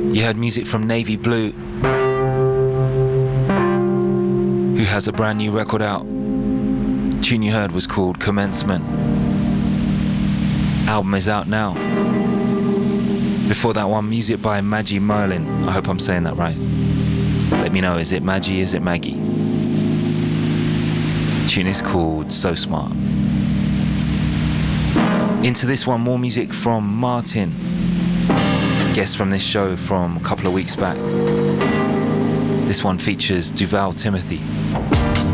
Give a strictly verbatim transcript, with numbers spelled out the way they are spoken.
You heard music from Navy Blue, who has a brand new record out. The tune you heard was called Commencement. Album is out now. Before that one, music by Maggie Merlin. I hope I'm saying that right. Let me know, is it Maggie, is it Maggie? The tune is called So Smart. Into this one, more music from Martin, guest from this show from a couple of weeks back. This one features Duval Timothy.